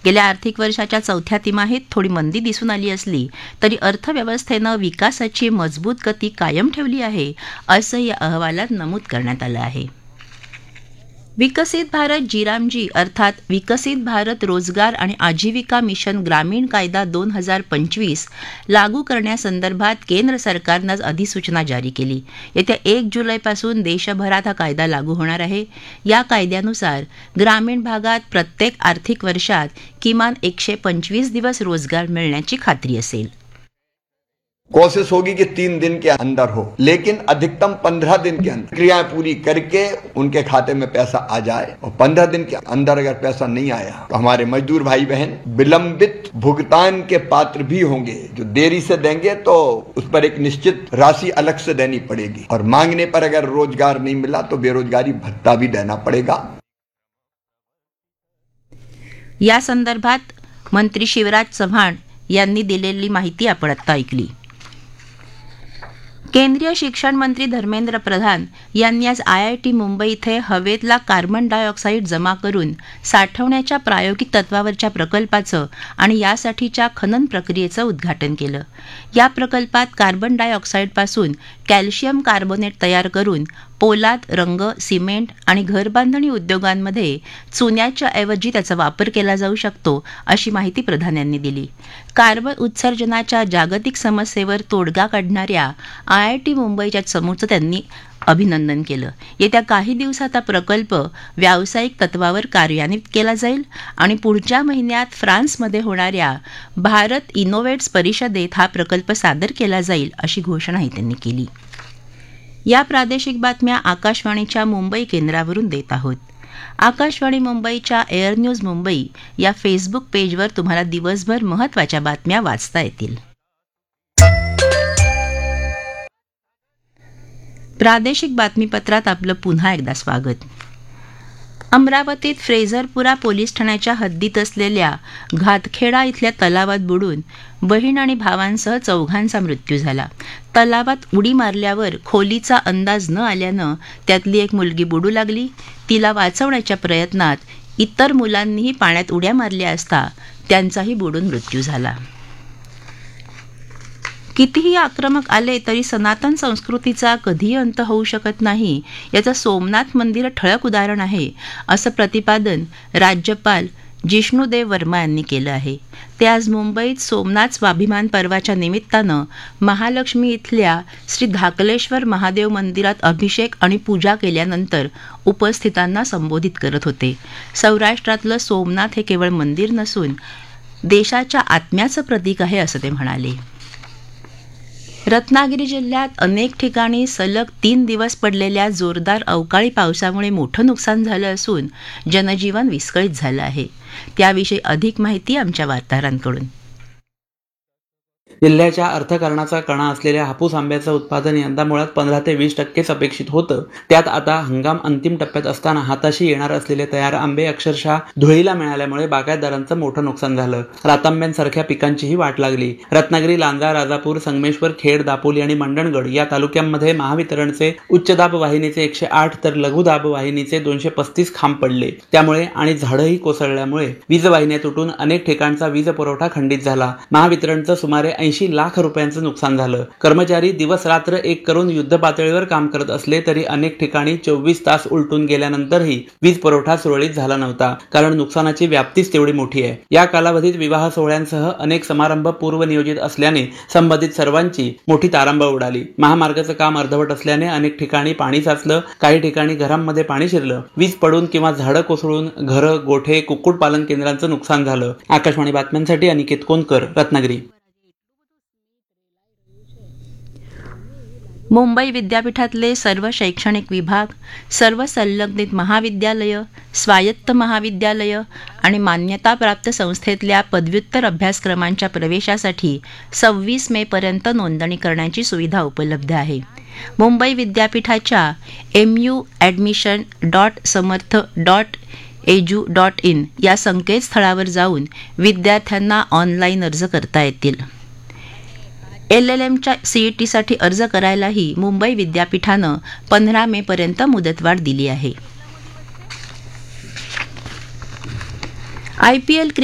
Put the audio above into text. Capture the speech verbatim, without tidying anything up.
गेल्या आर्थिक वर्षाच्या चौथ्या तिमाहीत थोडी मंदी दिसून आली असली तरी अर्थव्यवस्थेनं विकासाची मजबूत गती कायम ठेवली आहे असं या अहवालात नमूद करण्यात आलं आहे. विकसित भारत जीरामजी अर्थात विकसित भारत रोजगार आणि आजीविका मिशन ग्रामीण कायदा दोन हजार पंचवीस लागू करण्यासंदर्भात केंद्र सरकारनं आज अधिसूचना जारी केली. येत्या एक जुलैपासून देशभरात हा कायदा लागू होणार आहे. या कायद्यानुसार ग्रामीण भागात प्रत्येक आर्थिक वर्षात किमान एकशे पंचवीस दिवस रोजगार मिळण्याची खात्री असेल. कोशिश होगी कि तीन दिन के अंदर हो, लेकिन अधिकतम पंद्रह दिन के अंदर क्रियाएं पूरी करके उनके खाते में पैसा आ जाए. और पंद्रह दिन के अंदर अगर पैसा नहीं आया तो हमारे मजदूर भाई बहन विलंबित भुगतान के पात्र भी होंगे. जो देरी से देंगे तो उस पर एक निश्चित राशि अलग से देनी पड़ेगी. और मांगने पर अगर रोजगार नहीं मिला तो बेरोजगारी भत्ता भी देना पड़ेगा. या संदर्भात मंत्री शिवराज चव्हाण यांनी दिलेली माहिती आपण आता ऐकली. केंद्रीय शिक्षण मंत्री धर्मेंद्र प्रधान यांनी आज आय आय टी मुंबई इथे हवेतला कार्बन डायऑक्साईड जमा करून साठवण्याच्या प्रायोगिक तत्वावरच्या प्रकल्पाचं आणि यासाठीच्या खनन प्रक्रियेचं उद्घाटन केलं. या प्रकल्पात कार्बन डायऑक्साईडपासून कॅल्शियम कार्बोनेट तयार करून पोलाद, रंग, सिमेंट आणि घरबांधणी उद्योगांमध्ये चुन्याच्या ऐवजी त्याचा वापर केला जाऊ शकतो अशी माहिती प्रधान यांनी दिली. कार्बन उत्सर्जनाच्या जागतिक समस्येवर तोडगा काढणाऱ्या आय आय टी मुंबईच्या चमूचं त्यांनी अभिनंदन केलं. येत्या काही दिवसात हा प्रकल्प व्यावसायिक तत्वावर कार्यान्वित केला जाईल आणि पुढच्या महिन्यात फ्रान्समध्ये होणाऱ्या भारत इनोव्हेट्स परिषदेत हा प्रकल्प सादर केला जाईल अशी घोषणाही त्यांनी केली. या प्रादेशिक बातम्या आकाशवाणीच्या मुंबई केंद्रावरून देत आहोत. आकाशवाणी मुंबईच्या एअर न्यूज मुंबई या फेसबुक पेजवर तुम्हाला दिवसभर महत्त्वाच्या बातम्या वाचता येतील. प्रादेशिक बातमीपत्रात आपलं पुन्हा एकदा स्वागत. अमरावतीत फ्रेझरपुरा पोलीस ठाण्याच्या हद्दीत असलेल्या घातखेडा इथल्या तलावात बुडून बहीण आणि भावांसह चौघांचा मृत्यू झाला. तलावात उडी मारल्यावर खोलीचा अंदाज न आल्यानं त्यातली एक मुलगी बुडू लागली. तिला वाचवण्याच्या प्रयत्नात इतर मुलांनीही पाण्यात उड्या मारल्या असता त्यांचाही बुडून मृत्यू झाला. कितीही आक्रमक आले तरी सनातन संस्कृतीचा कधीही अंत होऊ शकत नाही याचं सोमनाथ मंदिर ठळक उदाहरण आहे असं प्रतिपादन राज्यपाल जिष्णुदेव वर्मा यांनी केलं आहे. ते आज मुंबईत सोमनाथ स्वाभिमान पर्वाच्या निमित्तानं महालक्ष्मी इथल्या श्री धाकलेश्वर महादेव मंदिरात अभिषेक आणि पूजा केल्यानंतर उपस्थितांना संबोधित करत होते. सौराष्ट्रातलं सोमनाथ हे केवळ मंदिर नसून देशाच्या आत्म्याचं प्रतीक आहे असं ते म्हणाले. रत्नागिरी जिल्ह्यात अनेक ठिकाणी सलग तीन दिवस पडलेल्या जोरदार अवकाळी पावसामुळे मोठं नुकसान झालं असून जनजीवन विस्कळीत झालं आहे. त्याविषयी अधिक माहिती आमच्या वार्ताहरांकडून. जिल्ह्याच्या अर्थकारणाचा कणा असलेल्या हापूस आंब्याचं उत्पादन यंदा मुळात पंधरा ते वीस टक्केच अपेक्षित होतं. त्यात आता हंगाम अंतिम टप्प्यात असताना हाताशी येणार असलेले तयार आंबे अक्षरशः धुळीला मिळाल्यामुळे बागायतदारांचं मोठं नुकसान झालं. रातांब्यांसारख्या पिकांचीही वाट लागली. रत्नागिरी, लांजा, राजापूर, संगमेश्वर, खेड, दापोली आणि मंडणगड या तालुक्यांमध्ये महावितरणचे उच्च दाब वाहिनीचे एकशे आठ तर लघु दाब वाहिनीचे दोनशे पस्तीस खांब पडले. त्यामुळे आणि झाडंही कोसळल्यामुळे वीज वाहिन्या तुटून अनेक ठिकाणचा वीज पुरवठा खंडित झाला. महावितरणचं सुमारे ऐंशी लाख रुपयांचं नुकसान झालं. कर्मचारी दिवस रात्र एक करून युद्ध पातळीवर काम करत असले तरी अनेक ठिकाणी चोवीस तास उलटून गेल्यानंतरही वीज पुरवठा सुरळीत झाला नव्हता, कारण नुकसानाची व्याप्तीच तेवढी मोठी आहे. या कालावधीत विवाह सोहळ्यांसह अनेक समारंभ पूर्वनियोजित असल्याने संबंधित सर्वांची मोठी तारांबळ उडाली. महामार्गाचं काम अर्धवट असल्याने अनेक ठिकाणी पाणी साचलं. काही ठिकाणी घरांमध्ये पाणी शिरलं. वीज पडून किंवा झाडं कोसळून घरं, गोठे, कुक्कुट पालन केंद्रांचं नुकसान झालं. आकाशवाणी बातम्यांसाठी अनिकेत कोनकर, रत्नागिरी. मुंबई विद्यापीठातले सर्व शैक्षणिक विभाग, सर्व संलग्नित महाविद्यालयं, स्वायत्त महाविद्यालयं आणि मान्यताप्राप्त संस्थेतल्या पदव्युत्तर अभ्यासक्रमांच्या प्रवेशासाठी सव्वीस मे पर्यंत नोंदणी करण्याची सुविधा उपलब्ध आहे. मुंबई विद्यापीठाच्या M you admission dot Samarth dot edu dot in या संकेतस्थळावर जाऊन विद्यार्थ्यांना ऑनलाईन अर्ज करता येतील. एल एल एमच्या सीईटीसाठी अर्ज करायलाही मुंबई विद्यापीठानं पंधरा मे पर्यंत मुदतवाढ दिली आहे. I P L